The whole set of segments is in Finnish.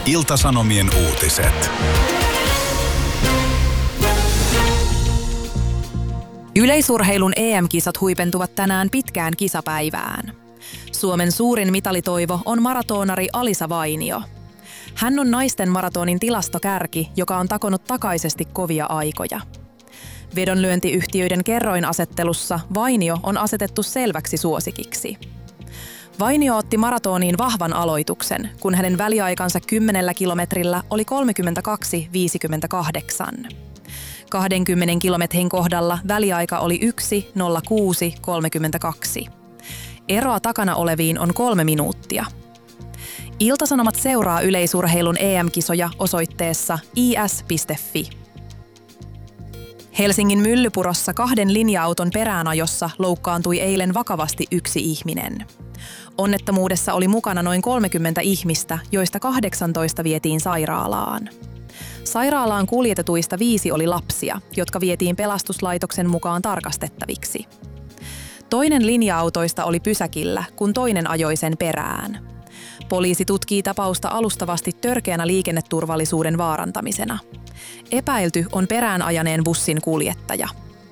Ilta-Sanomien uutiset. Yleisurheilun EM-kisat huipentuvat tänään pitkään kisapäivään. Suomen suurin mitalitoivo on maratonari Alisa Vainio. Hän on naisten maratonin tilastokärki, joka on takonut takaisesti kovia aikoja. Vedonlyöntiyhtiöiden kerroinasettelussa Vainio on asetettu selväksi suosikiksi. Vainio otti maratoniin vahvan aloituksen, kun hänen väliaikansa 10 kilometrillä oli 32,58. 20 kilometrin kohdalla väliaika oli 1:06:32. Eroa takana oleviin on 3 minuuttia. Ilta-Sanomat seuraa yleisurheilun EM-kisoja osoitteessa is.fi. Helsingin Myllypurossa 2 linja-auton peräänajossa loukkaantui eilen vakavasti 1 ihminen. Onnettomuudessa oli mukana noin 30 ihmistä, joista 18 vietiin sairaalaan. Sairaalaan kuljetetuista 5 oli lapsia, jotka vietiin pelastuslaitoksen mukaan tarkastettaviksi. Toinen linja-autoista oli pysäkillä, kun toinen ajoi sen perään. Poliisi tutkii tapausta alustavasti törkeänä liikenneturvallisuuden vaarantamisena. Epäilty on perään ajaneen bussin kuljettaja.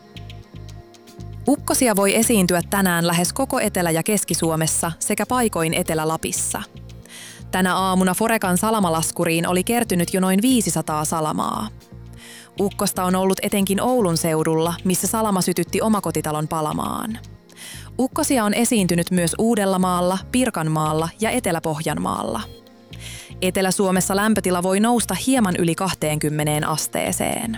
Ukkosia voi esiintyä tänään lähes koko Etelä- ja Keski-Suomessa sekä paikoin Etelä-Lapissa. Tänä aamuna Forecan salamalaskuriin oli kertynyt jo noin 500 salamaa. Ukkosta on ollut etenkin Oulun seudulla, missä salama sytytti omakotitalon palamaan. Ukkosia on esiintynyt myös Uudellamaalla, Pirkanmaalla ja Etelä-Pohjanmaalla. Etelä-Suomessa lämpötila voi nousta hieman yli 20 asteeseen.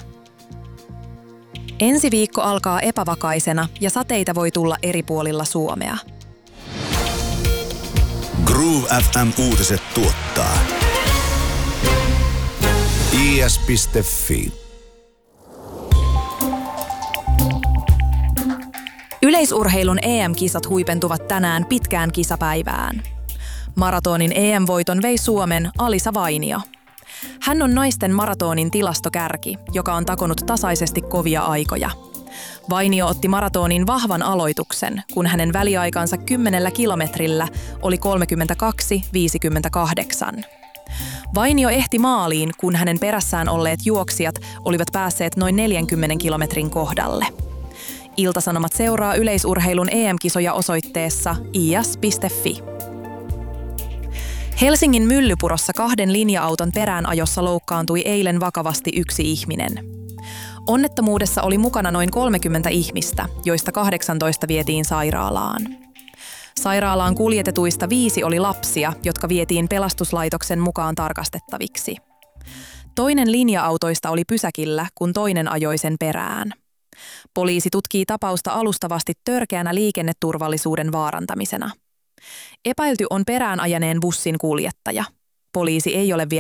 Ensi viikko alkaa epävakaisena ja sateita voi tulla eri puolilla Suomea. Groove FM uutiset tuottaa is.fi. Yleisurheilun EM-kisat huipentuvat tänään pitkään kisapäivään. Maratonin EM-voiton vei Suomen Alisa Vainio. Hän on naisten maratonin tilastokärki, joka on takonut tasaisesti kovia aikoja. Vainio otti maratonin vahvan aloituksen, kun hänen väliaikansa 10 kilometrillä oli 32,58. Vainio ehti maaliin, kun hänen perässään olleet juoksijat olivat päässeet noin 40 kilometrin kohdalle. Ilta-Sanomat seuraa yleisurheilun EM-kisoja osoitteessa is.fi. Helsingin Myllypurossa 2 linja-auton peräänajossa loukkaantui eilen vakavasti 1 ihminen. Onnettomuudessa oli mukana noin 30 ihmistä, joista 18 vietiin sairaalaan. Sairaalaan kuljetetuista 5 oli lapsia, jotka vietiin pelastuslaitoksen mukaan tarkastettaviksi. Toinen linja-autoista oli pysäkillä, kun toinen ajoi sen perään. Poliisi tutkii tapausta alustavasti törkeänä liikenneturvallisuuden vaarantamisena. Epäilty on perään ajaneen bussin kuljettaja. Poliisi ei ole vielä